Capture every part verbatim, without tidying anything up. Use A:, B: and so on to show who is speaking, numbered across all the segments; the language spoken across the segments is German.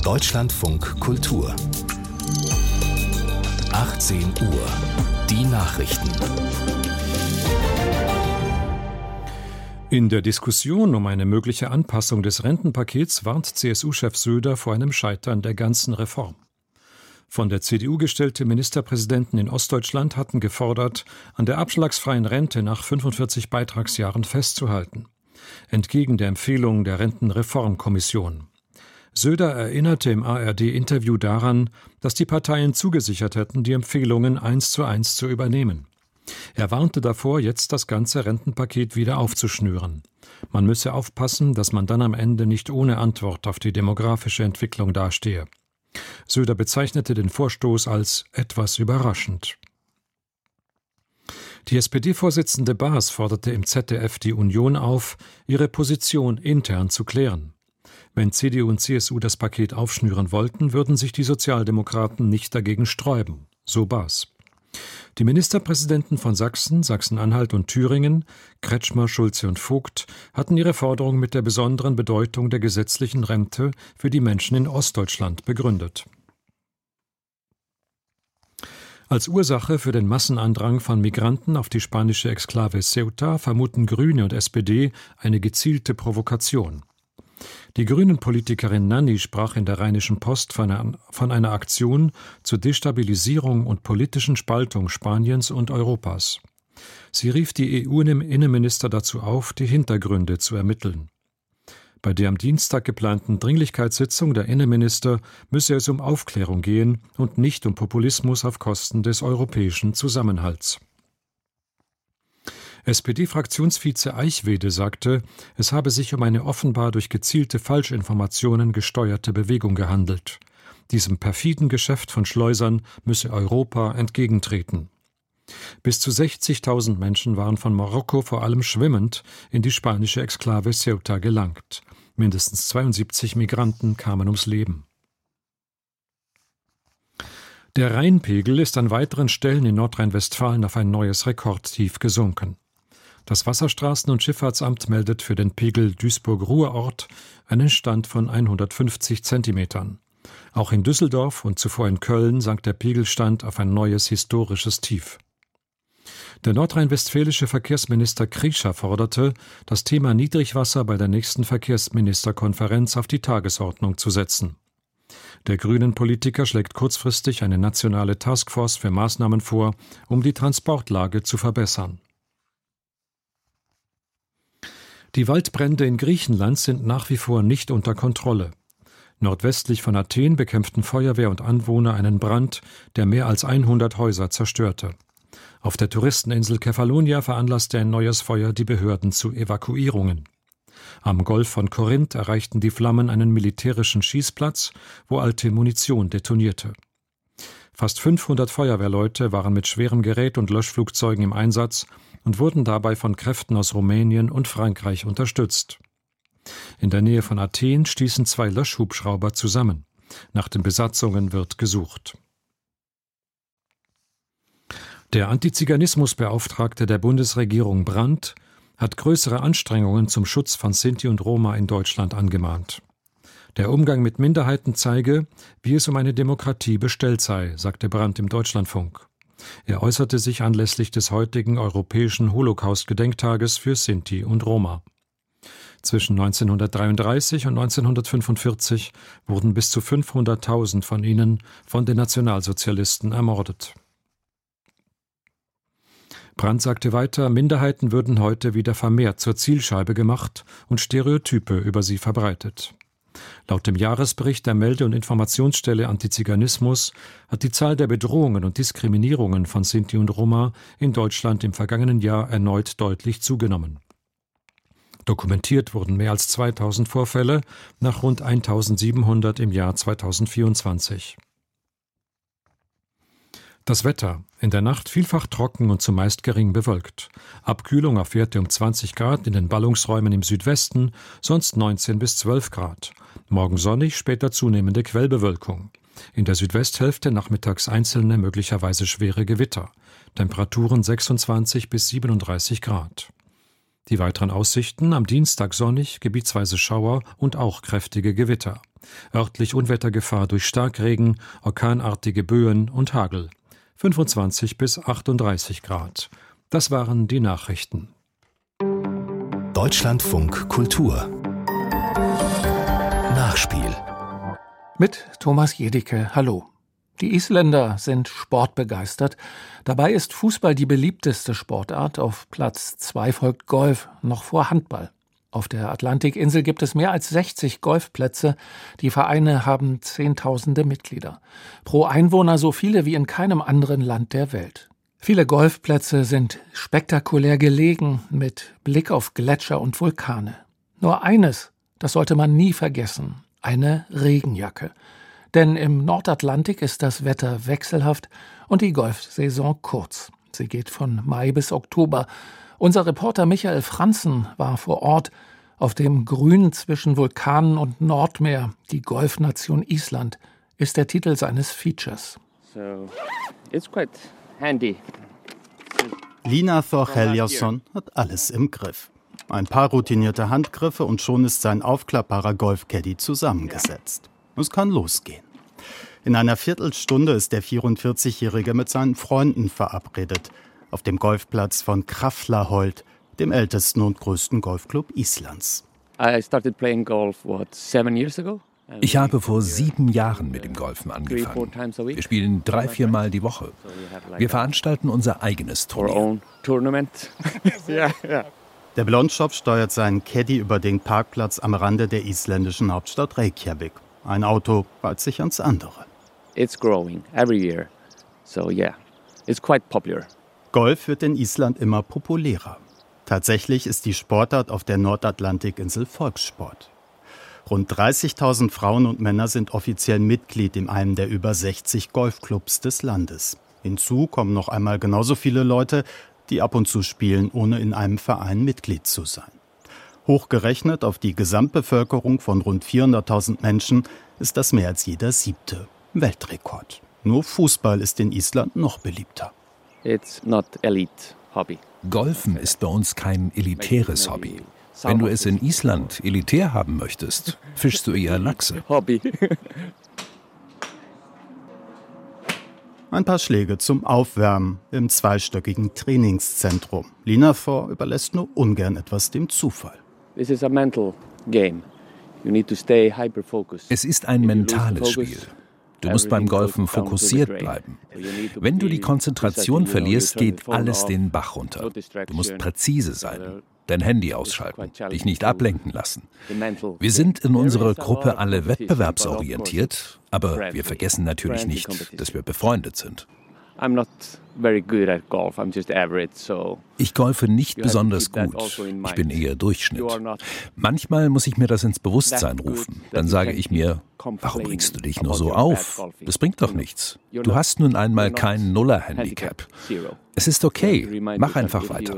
A: Deutschlandfunk Kultur. achtzehn Uhr. Die Nachrichten.
B: In der Diskussion um eine mögliche Anpassung des Rentenpakets warnt C S U-Chef Söder vor einem Scheitern der ganzen Reform. Von der C D U gestellte Ministerpräsidenten in Ostdeutschland hatten gefordert, an der abschlagsfreien Rente nach fünfundvierzig Beitragsjahren festzuhalten, entgegen der Empfehlung der Rentenreformkommission. Söder erinnerte im A R D-Interview daran, dass die Parteien zugesichert hätten, die Empfehlungen eins zu eins zu übernehmen. Er warnte davor, jetzt das ganze Rentenpaket wieder aufzuschnüren. Man müsse aufpassen, dass man dann am Ende nicht ohne Antwort auf die demografische Entwicklung dastehe. Söder bezeichnete den Vorstoß als etwas überraschend. Die S P D-Vorsitzende Baas forderte im Z D F die Union auf, ihre Position intern zu klären. Wenn C D U und C S U das Paket aufschnüren wollten, würden sich die Sozialdemokraten nicht dagegen sträuben, so Baas. Die Ministerpräsidenten von Sachsen, Sachsen-Anhalt und Thüringen, Kretschmer, Schulze und Vogt, hatten ihre Forderung mit der besonderen Bedeutung der gesetzlichen Rente für die Menschen in Ostdeutschland begründet. Als Ursache für den Massenandrang von Migranten auf die spanische Exklave Ceuta vermuten Grüne und S P D eine gezielte Provokation. Die Grünen-Politikerin Nanni sprach in der Rheinischen Post von einer, von einer Aktion zur Destabilisierung und politischen Spaltung Spaniens und Europas. Sie rief die E U-Innenminister dazu auf, die Hintergründe zu ermitteln. Bei der am Dienstag geplanten Dringlichkeitssitzung der Innenminister müsse es um Aufklärung gehen und nicht um Populismus auf Kosten des europäischen Zusammenhalts. S P D-Fraktionsvize Eichwede sagte, es habe sich um eine offenbar durch gezielte Falschinformationen gesteuerte Bewegung gehandelt. Diesem perfiden Geschäft von Schleusern müsse Europa entgegentreten. Bis zu sechzigtausend Menschen waren von Marokko vor allem schwimmend in die spanische Exklave Ceuta gelangt. Mindestens zweiundsiebzig Migranten kamen ums Leben. Der Rheinpegel ist an weiteren Stellen in Nordrhein-Westfalen auf ein neues Rekordtief gesunken. Das Wasserstraßen- und Schifffahrtsamt meldet für den Pegel Duisburg-Ruhrort einen Stand von hundertfünfzig Zentimetern. Auch in Düsseldorf und zuvor in Köln sank der Pegelstand auf ein neues historisches Tief. Der nordrhein-westfälische Verkehrsminister Kriescher forderte, das Thema Niedrigwasser bei der nächsten Verkehrsministerkonferenz auf die Tagesordnung zu setzen. Der Grünen-Politiker schlägt kurzfristig eine nationale Taskforce für Maßnahmen vor, um die Transportlage zu verbessern. Die Waldbrände in Griechenland sind nach wie vor nicht unter Kontrolle. Nordwestlich von Athen bekämpften Feuerwehr und Anwohner einen Brand, der mehr als hundert Häuser zerstörte. Auf der Touristeninsel Kefalonia veranlasste ein neues Feuer die Behörden zu Evakuierungen. Am Golf von Korinth erreichten die Flammen einen militärischen Schießplatz, wo alte Munition detonierte. Fast fünfhundert Feuerwehrleute waren mit schwerem Gerät und Löschflugzeugen im Einsatz und wurden dabei von Kräften aus Rumänien und Frankreich unterstützt. In der Nähe von Athen stießen zwei Löschhubschrauber zusammen. Nach den Besatzungen wird gesucht. Der Antiziganismusbeauftragte der Bundesregierung Brandt hat größere Anstrengungen zum Schutz von Sinti und Roma in Deutschland angemahnt. Der Umgang mit Minderheiten zeige, wie es um eine Demokratie bestellt sei, sagte Brandt im Deutschlandfunk. Er äußerte sich anlässlich des heutigen europäischen Holocaust-Gedenktages für Sinti und Roma. Zwischen neunzehnhundertdreiunddreißig und neunzehnhundertfünfundvierzig wurden bis zu fünfhunderttausend von ihnen von den Nationalsozialisten ermordet. Brandt sagte weiter, Minderheiten würden heute wieder vermehrt zur Zielscheibe gemacht und Stereotype über sie verbreitet. Laut dem Jahresbericht der Melde- und Informationsstelle Antiziganismus hat die Zahl der Bedrohungen und Diskriminierungen von Sinti und Roma in Deutschland im vergangenen Jahr erneut deutlich zugenommen. Dokumentiert wurden mehr als zweitausend Vorfälle nach rund eintausendsiebenhundert im Jahr zweitausendvierundzwanzig. Das Wetter. In der Nacht vielfach trocken und zumeist gering bewölkt. Abkühlung auf Werte um zwanzig Grad in den Ballungsräumen im Südwesten, sonst neunzehn bis zwölf Grad. Morgen sonnig, später zunehmende Quellbewölkung. In der Südwesthälfte nachmittags einzelne, möglicherweise schwere Gewitter. Temperaturen sechsundzwanzig bis siebenunddreißig Grad. Die weiteren Aussichten: am Dienstag sonnig, gebietsweise Schauer und auch kräftige Gewitter. Örtlich Unwettergefahr durch Starkregen, orkanartige Böen und Hagel. fünfundzwanzig bis achtunddreißig Grad. Das waren die Nachrichten.
A: Deutschlandfunk Kultur Nachspiel
C: mit Thomas Jedicke. Hallo. Die Isländer sind sportbegeistert. Dabei ist Fußball die beliebteste Sportart. Auf Platz zwei folgt Golf, noch vor Handball. Auf der Atlantikinsel gibt es mehr als sechzig Golfplätze. Die Vereine haben Zehntausende Mitglieder. Pro Einwohner so viele wie in keinem anderen Land der Welt. Viele Golfplätze sind spektakulär gelegen, mit Blick auf Gletscher und Vulkane. Nur eines, das sollte man nie vergessen: eine Regenjacke. Denn im Nordatlantik ist das Wetter wechselhaft und die Golfsaison kurz. Sie geht von Mai bis Oktober. Unser Reporter Michael Franzen war vor Ort auf dem Grün zwischen Vulkanen und Nordmeer. Die Golfnation Island ist der Titel seines Features.
D: So, it's quite handy.
E: Lína Thor Heljason hat alles im Griff. Ein paar routinierte Handgriffe und schon ist sein aufklappbarer Golfcaddy zusammengesetzt. Es kann losgehen. In einer Viertelstunde ist der vierundvierzigjährige mit seinen Freunden verabredet. Auf dem Golfplatz von Kraflaholt, dem ältesten und größten Golfclub Islands.
D: I started playing golf, what, seven years ago?
A: Ich habe vor sieben Jahren mit dem Golfen angefangen. Wir spielen drei, viermal die Woche. Wir veranstalten unser eigenes Turnier.
E: Der Blondschopf steuert seinen Caddy über den Parkplatz am Rande der isländischen Hauptstadt Reykjavik. Ein Auto reiht sich ans andere.
D: It's growing every year. So yeah, it's quite popular.
E: Golf wird in Island immer populärer. Tatsächlich ist die Sportart auf der Nordatlantikinsel Volkssport. Rund dreißigtausend Frauen und Männer sind offiziell Mitglied in einem der über sechzig Golfclubs des Landes. Hinzu kommen noch einmal genauso viele Leute, die ab und zu spielen, ohne in einem Verein Mitglied zu sein. Hochgerechnet auf die Gesamtbevölkerung von rund vierhunderttausend Menschen ist das mehr als jeder siebte. Weltrekord. Nur Fußball ist in Island noch beliebter.
D: It's not elite hobby.
A: Golfen ist bei uns kein elitäres Hobby. Wenn du es in Island elitär haben möchtest, fischst du eher Lachse.
D: Hobby.
E: Ein paar Schläge zum Aufwärmen im zweistöckigen Trainingszentrum. Lína Thor überlässt nur ungern etwas dem Zufall.
D: This is a mental game. You need to stay hyper-focused.
A: Es ist ein mentales Spiel. Du musst beim Golfen fokussiert bleiben. Wenn du die Konzentration verlierst, geht alles den Bach runter. Du musst präzise sein, dein Handy ausschalten, dich nicht ablenken lassen. Wir sind in unserer Gruppe alle wettbewerbsorientiert, aber wir vergessen natürlich nicht, dass wir befreundet sind.
D: I'm not very good at golf. I'm just average, so.
A: Ich golfe nicht besonders gut. Ich bin eher Durchschnitt. Manchmal muss ich mir das ins Bewusstsein rufen. Dann sage ich mir, warum regst du dich nur so auf? Das bringt doch nichts. Du hast nun einmal kein Nuller-Handicap. Es ist okay. Mach einfach weiter.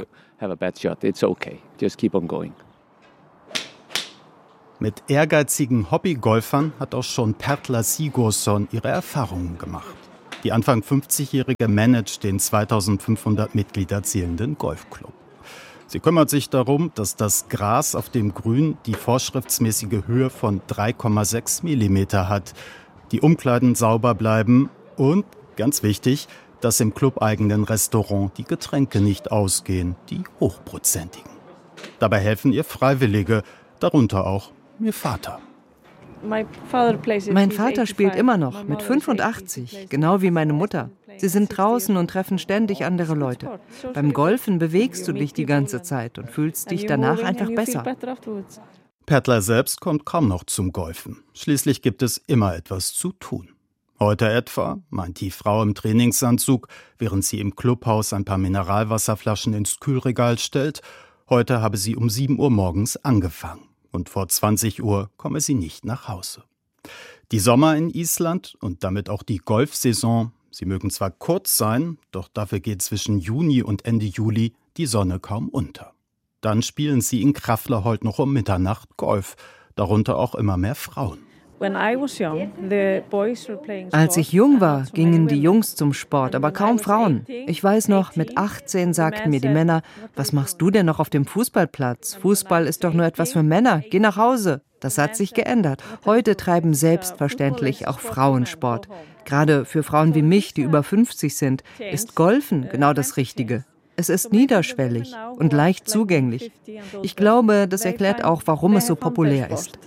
E: Mit ehrgeizigen Hobbygolfern hat auch schon Pertla Sigurðsson ihre Erfahrungen gemacht. Die Anfang fünfzigjährige managt den zweitausendfünfhundert Mitglieder zählenden Golfclub. Sie kümmert sich darum, dass das Gras auf dem Grün die vorschriftsmäßige Höhe von drei Komma sechs Millimeter hat, die Umkleiden sauber bleiben und, ganz wichtig, dass im clubeigenen Restaurant die Getränke nicht ausgehen, die hochprozentigen. Dabei helfen ihr Freiwillige, darunter auch ihr Vater.
F: Mein Vater spielt immer noch, mit fünfundachtzig, genau wie meine Mutter. Sie sind draußen und treffen ständig andere Leute. Beim Golfen bewegst du dich die ganze Zeit und fühlst dich danach einfach besser.
E: Pertla selbst kommt kaum noch zum Golfen. Schließlich gibt es immer etwas zu tun. Heute etwa, meint die Frau im Trainingsanzug, während sie im Clubhaus ein paar Mineralwasserflaschen ins Kühlregal stellt, heute habe sie um sieben Uhr morgens angefangen. Und vor zwanzig Uhr komme sie nicht nach Hause. Die Sommer in Island und damit auch die Golfsaison, sie mögen zwar kurz sein, doch dafür geht zwischen Juni und Ende Juli die Sonne kaum unter. Dann spielen sie in Kraflaholt noch um Mitternacht Golf, darunter auch immer mehr Frauen.
F: Als ich jung war, gingen die Jungs zum Sport, aber kaum Frauen. Ich weiß noch, mit achtzehn sagten mir die Männer, was machst du denn noch auf dem Fußballplatz? Fußball ist doch nur etwas für Männer, geh nach Hause. Das hat sich geändert. Heute treiben selbstverständlich auch Frauen Sport. Gerade für Frauen wie mich, die über fünfzig sind, ist Golfen genau das Richtige. Es ist niederschwellig und leicht zugänglich. Ich glaube, das erklärt auch, warum es so populär ist.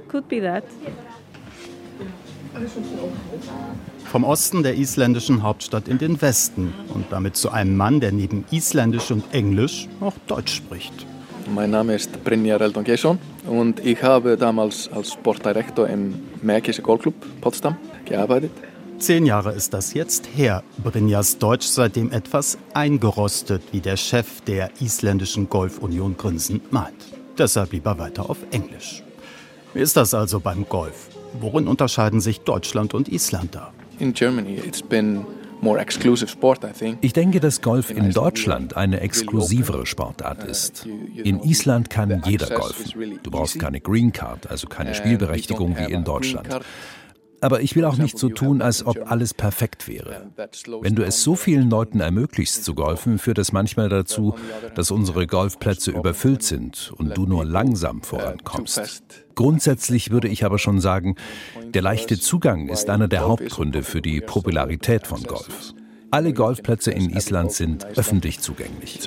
E: Vom Osten der isländischen Hauptstadt in den Westen und damit zu einem Mann, der neben Isländisch und Englisch auch Deutsch spricht.
G: Mein Name ist Brynjar Eldon Gesson und ich habe damals als Sportdirektor im Märkische Golfclub Potsdam gearbeitet.
E: Zehn Jahre ist das jetzt her. Brynjars Deutsch seitdem etwas eingerostet, wie der Chef der isländischen Golfunion grinsend meint. Deshalb lieber weiter auf Englisch. Wie ist das also beim Golf? Worin unterscheiden sich Deutschland und Island da?
G: In Germany it's been more exclusive sport, I think.
A: Ich denke, dass Golf in Deutschland eine exklusivere Sportart ist. In Island kann jeder golfen. Du brauchst keine Green Card, also keine Spielberechtigung wie in Deutschland. Aber ich will auch nicht so tun, als ob alles perfekt wäre. Wenn du es so vielen Leuten ermöglichst zu golfen, führt es manchmal dazu, dass unsere Golfplätze überfüllt sind und du nur langsam vorankommst. Grundsätzlich würde ich aber schon sagen, der leichte Zugang ist einer der Hauptgründe für die Popularität von Golf. Alle Golfplätze in Island sind öffentlich zugänglich.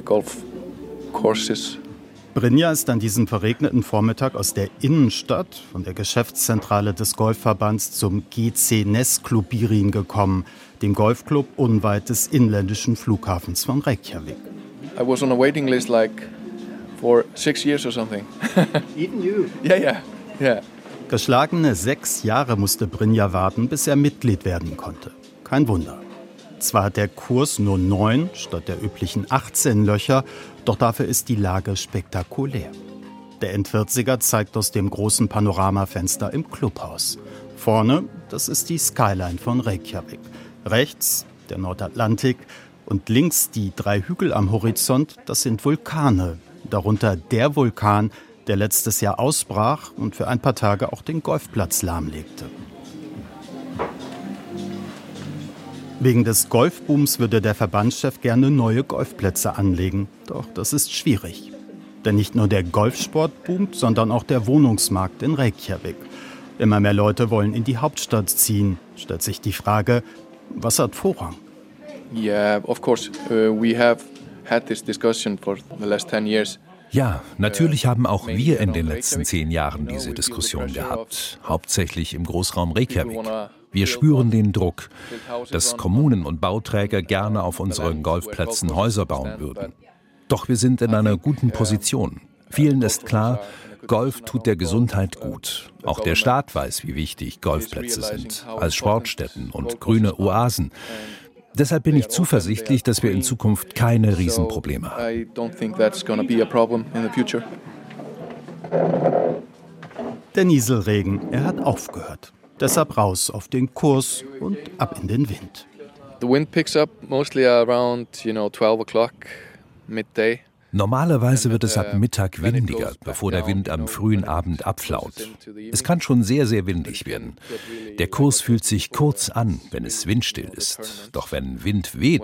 E: Brynjar ist an diesem verregneten Vormittag aus der Innenstadt von der Geschäftszentrale des Golfverbands zum G C Nesklubirin gekommen, dem Golfclub unweit des inländischen Flughafens von Reykjavik.
G: I was on a waiting list like for six years or something.
E: Even you?
G: Yeah, yeah, yeah.
E: Geschlagene sechs Jahre musste Brynjar warten, bis er Mitglied werden konnte. Kein Wunder. Zwar hat der Kurs nur neun statt der üblichen achtzehn Löcher, doch dafür ist die Lage spektakulär. Der Endvierziger zeigt aus dem großen Panoramafenster im Clubhaus. Vorne, das ist die Skyline von Reykjavik. Rechts der Nordatlantik und links die drei Hügel am Horizont, das sind Vulkane. Darunter der Vulkan, der letztes Jahr ausbrach und für ein paar Tage auch den Golfplatz lahmlegte. Wegen des Golfbooms würde der Verbandschef gerne neue Golfplätze anlegen. Doch das ist schwierig. Denn nicht nur der Golfsport boomt, sondern auch der Wohnungsmarkt in Reykjavik. Immer mehr Leute wollen in die Hauptstadt ziehen. Stellt sich die Frage, was hat Vorrang?
G: Yeah, of course. Uh, we have had this discussion for the last ten years.
A: Ja, natürlich haben auch wir in den letzten zehn Jahren diese Diskussion gehabt, hauptsächlich im Großraum Reykjavik. Wir spüren den Druck, dass Kommunen und Bauträger gerne auf unseren Golfplätzen Häuser bauen würden. Doch wir sind in einer guten Position. Vielen ist klar, Golf tut der Gesundheit gut. Auch der Staat weiß, wie wichtig Golfplätze sind, als Sportstätten und grüne Oasen. Deshalb bin ich zuversichtlich, dass wir in Zukunft keine Riesenprobleme haben.
E: Der Nieselregen, er hat aufgehört. Deshalb raus auf den Kurs und ab in den Wind.
G: The wind picks up mostly around, you know, twelve o'clock midday.
A: Normalerweise wird es ab Mittag windiger, bevor der Wind am frühen Abend abflaut. Es kann schon sehr, sehr windig werden. Der Kurs fühlt sich kurz an, wenn es windstill ist. Doch wenn Wind weht,